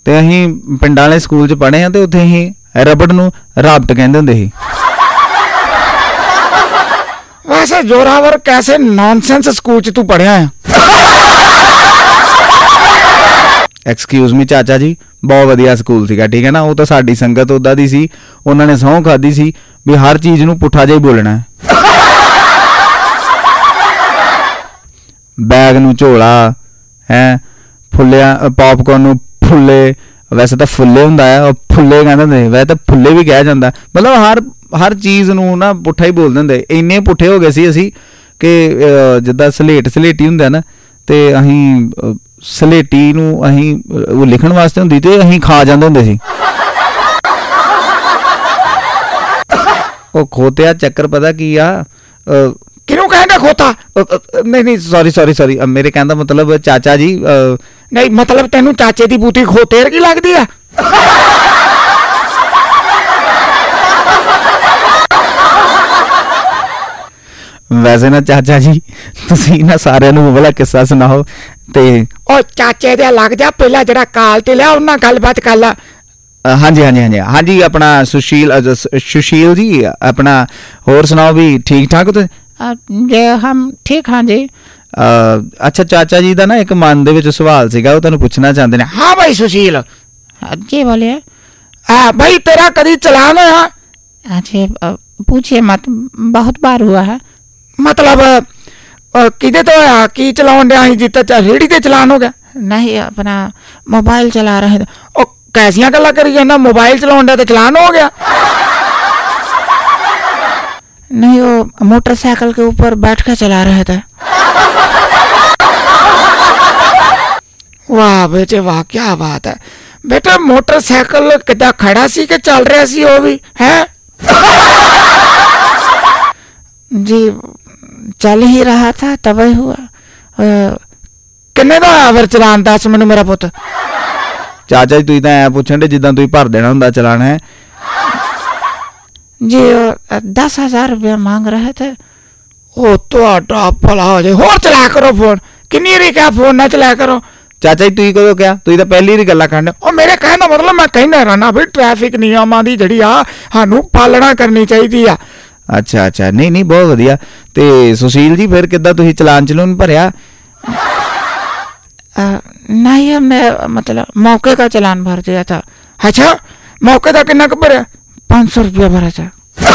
ਤੇ ਅਸੀਂ ਪਿੰਡਾਂ ਵਾਲੇ ਸਕੂਲ 'ਚ ਪੜ੍ਹੇ ਹਾਂ ਤੇ ਉੱਥੇ ਅਸੀਂ ਰਬੜ ਨੂੰ ਰਾਬਟ ਕਹਿੰਦੇ ਹੁੰਦੇ ਸੀ। वैसे जोरावर कैसे नॉनसेंस स्कूल च तू पढ़िया है? ਐਕਸਕਿਊਜ਼ ਮੀ ਚਾਚਾ ਜੀ, ਬਹੁਤ ਵਧੀਆ ਸਕੂਲ ਸੀਗਾ, ਠੀਕ ਹੈ ਨਾ। ਉਹ ਤਾਂ ਸਾਡੀ ਸੰਗਤ ਉੱਦਾਂ ਦੀ ਸੀ, ਉਹਨਾਂ ਨੇ ਸਹੁੰ ਖਾਧੀ ਸੀ ਵੀ ਹਰ ਚੀਜ਼ ਨੂੰ ਪੁੱਠਾ ਜਿਹਾ ਹੀ ਬੋਲਣਾ ਹੈ। ਬੈਗ ਨੂੰ ਝੋਲਾ ਹੈ, ਫੁੱਲਿਆ ਪੌਪਕੌਰਨ ਨੂੰ ਫੁੱਲੇ, ਵੈਸੇ ਤਾਂ ਫੁੱਲੇ ਹੁੰਦਾ ਹੈ, ਉਹ ਫੁੱਲੇ ਕਹਿੰਦੇ ਹੁੰਦੇ, ਵੈਸੇ ਤਾਂ ਫੁੱਲੇ ਵੀ ਕਿਹਾ ਜਾਂਦਾ। ਮਤਲਬ ਹਰ ਚੀਜ਼ ਨੂੰ ਨਾ ਪੁੱਠਾ ਹੀ ਬੋਲਦੇ ਹੁੰਦੇ। ਇੰਨੇ ਪੁੱਠੇ ਹੋ ਗਏ ਸੀ ਅਸੀਂ ਕਿ ਜਿੱਦਾਂ ਸਲੇਟੀ ਹੁੰਦਾ ਨਾ, ਤੇ ਅਸੀਂ ਸਲੇਟੀ ਨੂੰ ਅਸੀਂ ਉਹ ਲਿਖਣ ਵਾਸਤੇ ਹੁੰਦੀ ਤੇ ਅਸੀਂ ਖਾ ਜਾਂਦੇ ਹੁੰਦੇ ਸੀ। ਉਹ ਖੋਤਿਆ ਚੱਕਰ ਪਤਾ ਕੀ ਆ, ਕਿਹਨੂੰ ਕਹਿੰਦਾ ਖੋਤਾ? ਨਹੀਂ ਸੌਰੀ ਮੇਰੇ ਕਹਿਣ ਦਾ ਮਤਲਬ ਚਾਚਾ ਜੀ, ਨਹੀਂ ਮਤਲਬ ਤੈਨੂੰ ਚਾਚੇ ਦੀ ਬੂਟੀ ਖੋਤੇ ਵਰਗੀ ਲੱਗਦੀ ਆ? ਵੈਸੇ ਨਾ ਚਾਚਾ ਜੀ, ਤੁਸੀਂ ਨਾ ਸਾਰਿਆਂ ਨੂੰ ਵਾਲਾ ਕਿੱਸਾ ਸੁਣਾਓ ਤੇ ਉਹ ਚਾਚੇ ਦੇ ਲੱਗ ਜਾ, ਪਹਿਲਾਂ ਜਿਹੜਾ ਕਾਲ ਤੇ ਲਿਆ ਉਹਨਾਂ ਗੱਲਬਾਤ ਕਰ ਲਾ। ਹਾਂਜੀ ਆਪਣਾ ਸੁਸ਼ੀਲ ਜੀ, ਆਪਣਾ ਹੋਰ ਸੁਣਾਓ ਵੀ ਠੀਕ ਠਾਕ ਹੋ? ਹਮ ਠੀਕ ਹਾਂ ਜੀ। ਅੱਛਾ ਚਾਚਾ ਜੀ ਦਾ ਨਾ ਇੱਕ ਮਨ ਦੇ ਵਿੱਚ ਸਵਾਲ ਸੀਗਾ, ਉਹ ਤੁਹਾਨੂੰ ਪੁੱਛਣਾ ਚਾਹੁੰਦੇ ਨੇ। ਹਾਂ ਭਾਈ ਸੁਸ਼ੀਲ जी बोलिए। भाई तेरा कभी चलान होया? अच्छा पूछिए मत, बहुत बार हुआ है। मतलब किदे तो होया की चलाउन दिया ही जित्ता रेहड़ी ते चलान हो गया? नहीं, अपना मोबाइल चला रहे थे। ओ कैसियां गल्लां करी जांदा, मोबाइल चलाउन दिया ते चलान हो गया? नहीं, वो मोटरसाइकिल के ऊपर बैठ कर चला रहे थे। वाह बेटे वाह, क्या बात है बेटा। मोटरसाइकिल किदा खड़ा सी के चल रहा सी वो भी है? जी चल ही रहा था तभी हुआ। किन्ने दा आवर चलान दस मैनू मेरा पुत। ਚਾਚਾ ਜੀ ਤੁਸੀਂ ਤਾਂ ਐ ਪੁੱਛਣ ਦੇ ਜਿੱਦਾਂ ਤੁਸੀਂ ਭਰ ਦੇਣਾ ਹੁੰਦਾ ਚਲਾਨ ਹੈ। जी 10,000 रुपया मांग रहे थे। ओ तो भला हो जाए, होर चलाया करो फोन। किन्नी री क्या फोन ना चलाया करो। ਚਾਚਾ ਜੀ ਤੁਸੀਂ ਕਦੋਂ ਕਿਹਾ? ਤੁਸੀਂ ਤਾਂ ਪਹਿਲੀ ਵਾਰੀ ਗੱਲਾਂ ਕਰਨ। ਉਹ ਮੇਰੇ ਕਹਿਣ ਦਾ ਮਤਲਬ ਮੈਂ ਕਹਿੰਦਾ ਰਹਿਣਾ ਵੀ ਟ੍ਰੈਫਿਕ ਨਿਯਮਾਂ ਦੀ ਜਿਹੜੀ ਆ ਸਾਨੂੰ ਪਾਲਣਾ ਕਰਨੀ ਚਾਹੀਦੀ ਆ। ਅੱਛਾ ਨਹੀਂ ਬਹੁਤ ਵਧੀਆ। ਤੇ ਸੁਸ਼ੀਲ ਜੀ ਫਿਰ ਕਿੱਦਾਂ ਤੁਸੀਂ ਚਲਾਨ ਭਰਿਆ? नहीं, हमने मतलब मौके का चलान भर दिया था। अच्छा मौके का कितना क भरिया? 500 रुपया भरा था।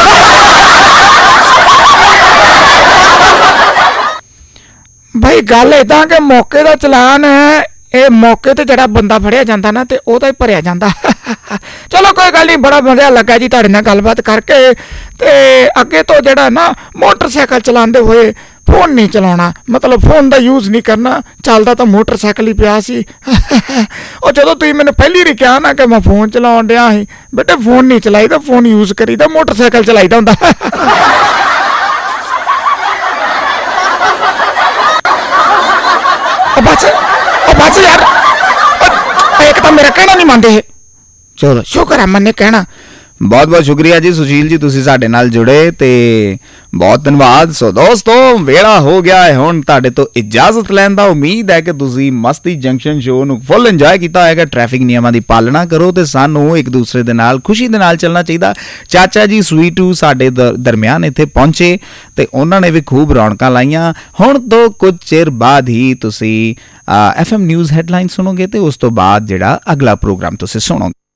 भाई गल इदां के मौके का चलान है, ਇਹ ਮੌਕੇ ਤੇ ਜਿਹੜਾ ਬੰਦਾ ਫੜਿਆ ਜਾਂਦਾ ਨਾ ਤੇ ਉਹਦਾ ਹੀ ਭਰਿਆ ਜਾਂਦਾ। ਚਲੋ ਕੋਈ ਗੱਲ ਨਹੀਂ, ਬੜਾ ਮਜ਼ਾ ਲੱਗਾ ਜੀ ਤੁਹਾਡੇ ਨਾਲ ਗੱਲਬਾਤ ਕਰਕੇ। ਤੇ ਅੱਗੇ ਤੋਂ ਜਿਹੜਾ ਨਾ ਮੋਟਰਸਾਈਕਲ ਚਲਾਉਂਦੇ ਹੋਏ ਫੋਨ ਨਹੀਂ ਚਲਾਉਣਾ, ਮਤਲਬ ਫੋਨ ਦਾ ਯੂਜ਼ ਨਹੀਂ ਕਰਨਾ। ਚੱਲਦਾ ਤਾਂ ਮੋਟਰਸਾਈਕਲ ਹੀ ਪਿਆ ਸੀ। ਉਹ ਜਦੋਂ ਤੁਸੀਂ ਮੈਨੂੰ ਪਹਿਲੀ ਵਾਰੀ ਕਿਹਾ ਨਾ ਕਿ ਮੈਂ ਫੋਨ ਚਲਾਉਣ ਡਿਆ ਸੀ, ਬੇਟੇ ਫੋਨ ਨਹੀਂ ਚਲਾਈਦਾ, ਫੋਨ ਯੂਜ਼ ਕਰੀਦਾ, ਮੋਟਰਸਾਈਕਲ ਚਲਾਈਦਾ ਹੁੰਦਾ। बस यार, एक तो मेरा कहना नहीं मानते है। चलो शुक्र है मन्ने कहना। ਬਹੁਤ ਬਹੁਤ ਸ਼ੁਕਰੀਆ ਜੀ ਸੁਸ਼ੀਲ ਜੀ, ਤੁਸੀਂ ਸਾਡੇ ਨਾਲ ਜੁੜੇ ਤੇ ਬਹੁਤ ਧੰਨਵਾਦ। ਸੋ ਦੋਸਤੋ ਵੇਲਾ ਹੋ ਗਿਆ ਹੈ ਹੁਣ ਤੁਹਾਡੇ ਤੋਂ ਇਜਾਜ਼ਤ ਲੈਣ ਦਾ। ਉਮੀਦ ਹੈ ਕਿ ਤੁਸੀਂ ਮਸਤੀ ਜੰਕਸ਼ਨ ਸ਼ੋਅ ਨੂੰ ਫੁੱਲ ਇੰਜੋਏ ਕੀਤਾ ਹੋਏਗਾ। ਟ੍ਰੈਫਿਕ ਨਿਯਮਾਂ ਦੀ ਪਾਲਣਾ ਕਰੋ ਤੇ ਸਾਨੂੰ ਇੱਕ ਦੂਸਰੇ ਦੇ ਨਾਲ ਖੁਸ਼ੀ ਦੇ ਨਾਲ ਚੱਲਣਾ ਚਾਹੀਦਾ। ਚਾਚਾ ਜੀ ਸਵੀਟੂ ਸਾਡੇ ਦਰਮਿਆਨ ਇੱਥੇ ਪਹੁੰਚੇ ਤੇ ਉਹਨਾਂ ਨੇ ਵੀ ਖੂਬ ਰੌਣਕਾਂ ਲਾਈਆਂ। ਹੁਣ ਤੋਂ ਕੁਝ ਚਿਰ ਬਾਅਦ ਹੀ ਤੁਸੀਂ FM ਨਿਊਜ਼ ਹੈਡਲਾਈਨ ਸੁਣੋਗੇ ਤੇ ਉਸ ਤੋਂ ਬਾਅਦ ਜਿਹੜਾ ਅਗਲਾ ਪ੍ਰੋਗਰਾਮ ਤੁਸੀਂ ਸੁਣੋਗੇ।